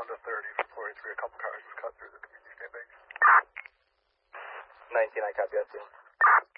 1 to 30 for 43. A couple cars just cut through the community. Stand back. 19, I copy that too.